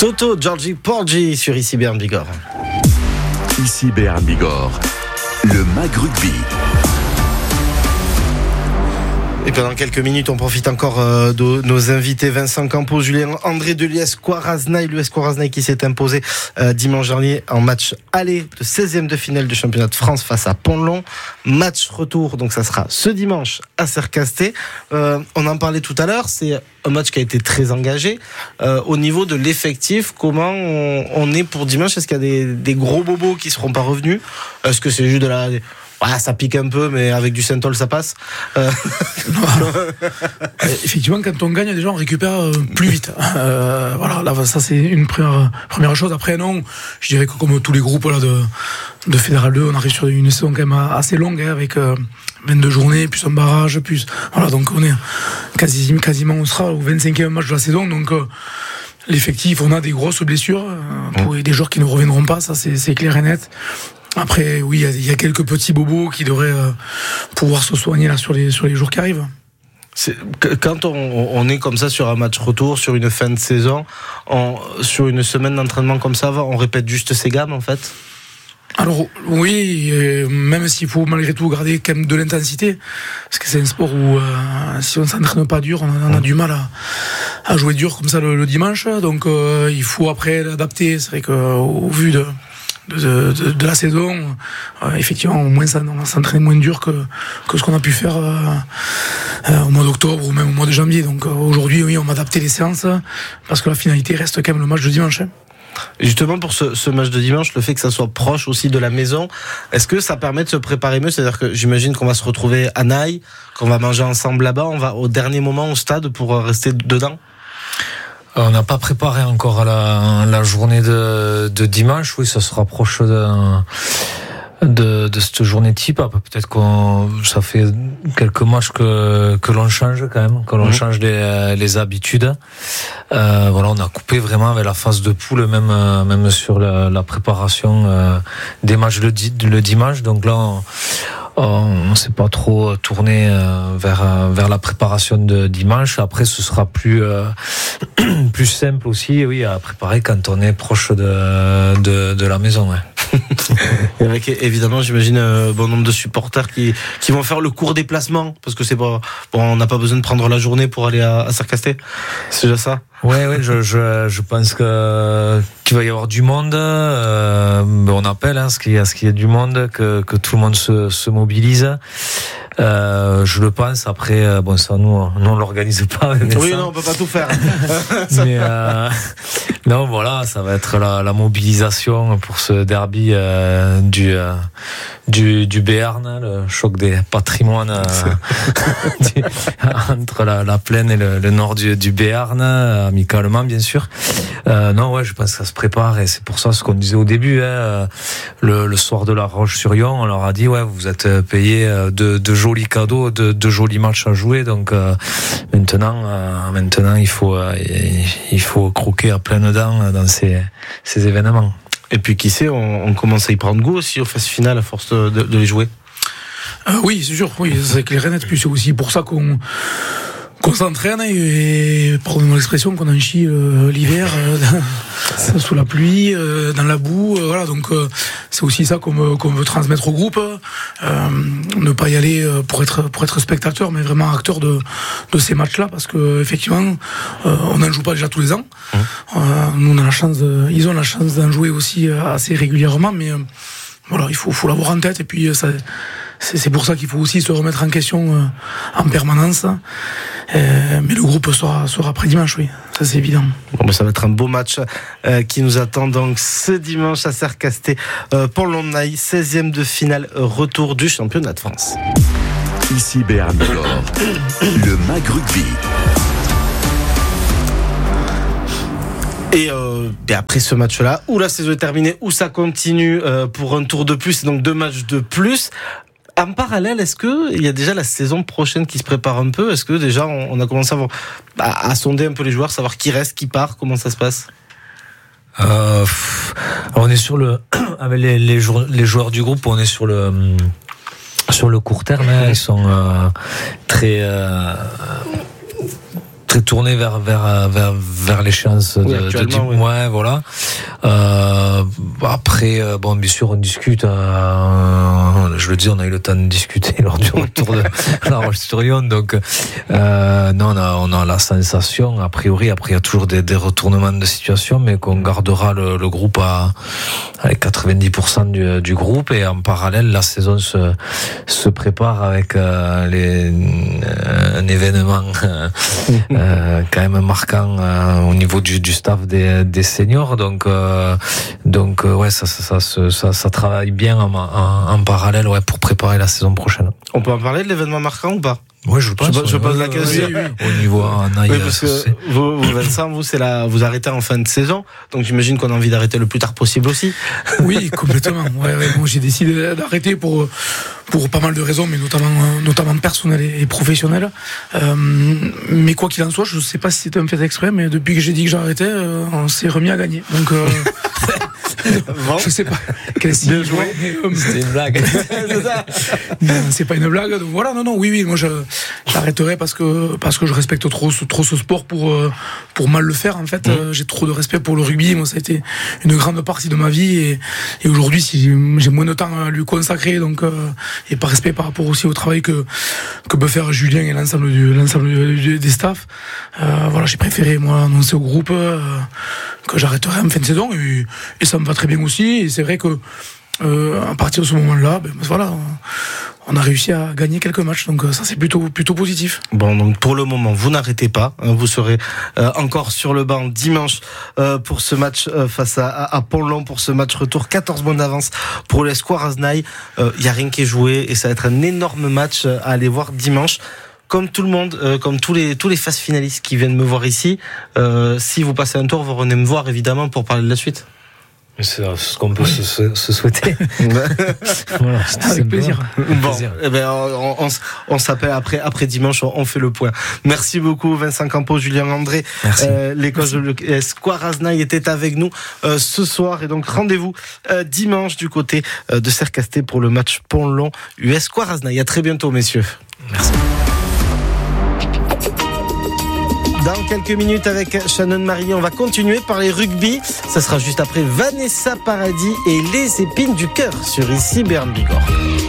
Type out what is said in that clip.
Toto, Georgie Porgy sur Ici Béarn Bigorre. Ici Béarn Bigorre, le MAG Rugby. Et pendant quelques minutes, on profite encore de nos invités Vincent Campos, Julien André de l'US Coiraznaï. L'US Coiraznaï qui s'est imposé dimanche dernier en match aller de 16e de finale du championnat de France face à Pont-de-Long. Match retour, donc ça sera ce dimanche à Sercasté. On en parlait tout à l'heure, c'est un match qui a été très engagé. Au niveau de l'effectif, comment on est pour dimanche? Est-ce qu'il y a des gros bobos qui ne seront pas revenus? Est-ce que c'est juste de la... Ah, ça pique un peu, mais avec du Saint-Ol, ça passe. Effectivement, quand on gagne, déjà, on récupère plus vite. Voilà, là, ça, c'est une première chose. Après, non, je dirais que comme tous les groupes là, de Fédéral 2, on arrive sur une saison quand même assez longue, avec 22 journées, plus un barrage, plus... Voilà, donc on est quasiment, on sera au 25e match de la saison, donc... l'effectif, on a des grosses blessures, pour des joueurs qui ne reviendront pas, ça c'est clair et net. Après, oui, il y a quelques petits bobos qui devraient pouvoir se soigner là sur les jours qui arrivent. Quand on est comme ça sur un match retour, sur une fin de saison, sur une semaine d'entraînement comme ça, on répète juste ces gammes en fait? Alors oui, même s'il faut malgré tout garder quand même de l'intensité, parce que c'est un sport où si on s'entraîne pas dur, on a du mal à jouer dur comme ça le dimanche. Donc il faut après l'adapter. C'est vrai qu'au vu de la saison, effectivement, au moins on s'entraîne moins dur que ce qu'on a pu faire au mois d'octobre ou même au mois de janvier. Donc aujourd'hui, oui, on va adapter les séances parce que la finalité reste quand même le match de dimanche. Justement pour ce match de dimanche, le fait que ça soit proche aussi de la maison, est-ce que ça permet de se préparer mieux? C'est-à-dire que j'imagine qu'on va se retrouver à Naï, qu'on va manger ensemble là-bas, on va au dernier moment au stade pour rester dedans? On n'a pas préparé encore la journée de dimanche. Oui, ça se rapproche de cette journée type. Peut-être ça fait quelques matchs que l'on change quand même, que l'on change les habitudes. Voilà, on a coupé vraiment avec la phase de poule, même sur la préparation des matchs le dimanche. Donc là, on s'est pas trop tourné vers la préparation de dimanche. Après, ce sera plus simple aussi, oui, à préparer quand on est proche de la maison. Ouais. Et avec évidemment, j'imagine un bon nombre de supporters qui vont faire le court déplacement, parce que c'est pas on n'a pas besoin de prendre la journée pour aller à Sercasté. C'est déjà ça. Ouais, je pense qu'il va y avoir du monde. On appelle ce qu'il y a du monde, que tout le monde se mobilise. Je le pense. Après, ça nous on l'organise pas. Oui, non, on peut pas tout faire. Mais non, voilà, ça va être la mobilisation pour ce derby du Béarn, le choc des patrimoines entre la plaine et le nord du Béarn, amicalement bien sûr. Non, ouais, je pense que ça se prépare et c'est pour ça ce qu'on disait au début. Le soir de la Roche-sur-Yon, on leur a dit vous êtes payés de jolis cadeaux, de jolis matchs à jouer. Donc maintenant il faut croquer à pleines dents dans ces événements. Et puis qui sait, on commence à y prendre goût aussi aux phases finales à force de les jouer. Oui, c'est sûr, oui, c'est clair et net. Puis c'est aussi pour ça qu'on s'entraîne et pardonnez-moi l'expression, qu'on en chie l'hiver sous la pluie, dans la boue, voilà. Donc c'est aussi ça qu'on veut transmettre au groupe, ne pas y aller pour être spectateur, mais vraiment acteur de ces matchs-là, parce que effectivement on n'en joue pas déjà tous les ans. Nous on a la chance ils ont la chance d'en jouer aussi assez régulièrement, mais voilà, il faut l'avoir en tête, et puis c'est pour ça qu'il faut aussi se remettre en question en permanence. Mais le groupe sera prêt dimanche, oui, ça c'est évident. Bon, ça va être un beau match qui nous attend donc ce dimanche à Sercasté, Pont-de-Long, 16e de finale, retour du championnat de France. Ici Béarn Bigorre, le MAG Rugby. Et après ce match-là, où la saison est terminée, où ça continue pour un tour de plus, donc 2 matchs de plus. En parallèle, est-ce qu'il y a déjà la saison prochaine qui se prépare un peu? Est-ce que déjà on a commencé à sonder un peu les joueurs, savoir qui reste, qui part, comment ça se passe? On est sur avec les joueurs du groupe, on est sur le court terme. Ils sont très très tourné vers l'échéance de 10 mois. Ouais, voilà. Après, bon, bien sûr, on discute. Je le dis, on a eu le temps de discuter lors du retour de la Roche-sur-Yon. Donc, non, on a la sensation, a priori, après, il y a toujours des retournements de situation, mais qu'on gardera le groupe à 90% du groupe, et en parallèle, la saison se prépare avec un événement quand même marquant au niveau du staff des seniors. Donc ouais, ça travaille bien en parallèle, ouais, pour préparer la saison prochaine. On peut en parler de l'événement marquant ou pas? Ouais, je pense. Je pose la question. Oui. Au niveau oui, parce que vous, Vincent, vous arrêtez en fin de saison, donc j'imagine qu'on a envie d'arrêter le plus tard possible aussi. Oui, complètement. Ouais, moi j'ai décidé d'arrêter pour pas mal de raisons, mais notamment personnelles et professionnelles. Mais quoi qu'il en soit, je sais pas si c'était un fait exprès, mais depuis que j'ai dit que j'arrêtais, on s'est remis à gagner. Donc bon. Je sais pas quel signe jouer. C'était une blague. Non, c'est pas une blague. Donc voilà, non, oui, moi j'arrêterai parce que je respecte trop ce sport pour mal le faire, en fait. J'ai trop de respect pour le rugby. Moi, ça a été une grande partie de ma vie, et aujourd'hui, si j'ai moins de temps à lui consacrer, donc et par respect par rapport aussi au travail que peut faire Julien et l'ensemble des staffs, voilà, j'ai préféré moi annoncer au groupe que j'arrêterai en fin de saison, et ça me va très bien aussi. Et c'est vrai que à partir de ce moment-là, voilà, on a réussi à gagner quelques matchs, donc ça c'est plutôt positif. Bon, donc pour le moment vous n'arrêtez pas, vous serez encore sur le banc dimanche pour ce match face à Pont-Long, pour ce match retour. 14 points d'avance pour l'Espoir Aznaï. Il y a rien qui est joué, et ça va être un énorme match à aller voir dimanche. Comme tout le monde, comme tous les phases finalistes qui viennent me voir ici, si vous passez un tour, vous revenez me voir évidemment pour parler de la suite. C'est ce qu'on peut se souhaiter. Voilà, avec plaisir. Bon, eh ben, on s'appelle après dimanche, on fait le point. Merci beaucoup Vincent Campos, Julien André. Les coachs de l'Espoir Aznaï étaient avec nous ce soir, et donc rendez-vous dimanche du côté de Sercasté pour le match Pont-Long Espoir Aznaï. À très bientôt, messieurs. Merci. Dans quelques minutes avec Shannon Marie, on va continuer par les rugby. Ça sera juste après Vanessa Paradis et les épines du cœur sur Ici Béarn Bigorre.